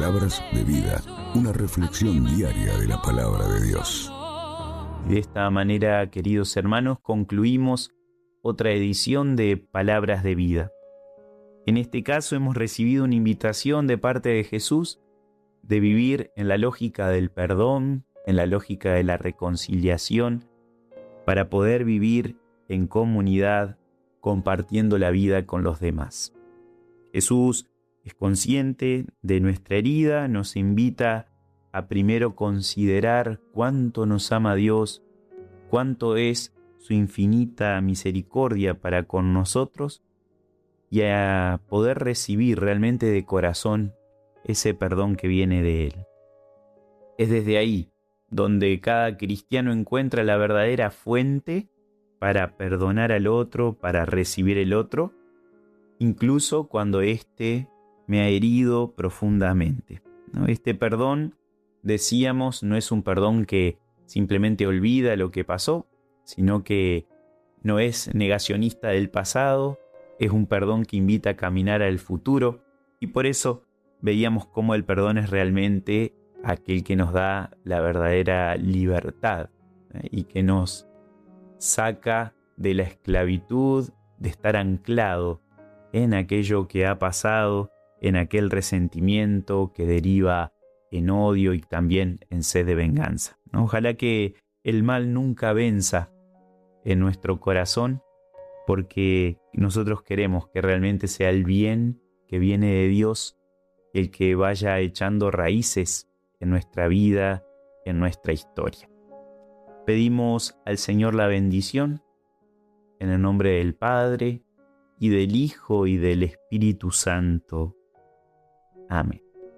Palabras de vida, una reflexión diaria de la palabra de Dios. De esta manera, queridos hermanos, concluimos otra edición de Palabras de Vida. En este caso hemos recibido una invitación de parte de Jesús de vivir en la lógica del perdón, en la lógica de la reconciliación, para poder vivir en comunidad, compartiendo la vida con los demás. Jesús es consciente de nuestra herida, nos invita a primero considerar cuánto nos ama Dios, cuánto es su infinita misericordia para con nosotros y a poder recibir realmente de corazón ese perdón que viene de Él. Es desde ahí donde cada cristiano encuentra la verdadera fuente para perdonar al otro, para recibir el otro, incluso cuando éste me ha herido profundamente, ¿no? Este perdón, decíamos, no es un perdón que simplemente olvida lo que pasó, sino que no es negacionista del pasado, es un perdón que invita a caminar al futuro, y por eso veíamos cómo el perdón es realmente aquel que nos da la verdadera libertad, y que nos saca de la esclavitud de estar anclado en aquello que ha pasado, en aquel resentimiento que deriva en odio y también en sed de venganza, ¿no? Ojalá que el mal nunca venza en nuestro corazón, porque nosotros queremos que realmente sea el bien que viene de Dios el que vaya echando raíces en nuestra vida, en nuestra historia. Pedimos al Señor la bendición en el nombre del Padre, y del Hijo, y del Espíritu Santo. Amén.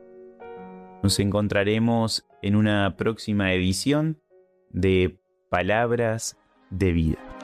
Nos encontraremos en una próxima edición de Palabras de Vida.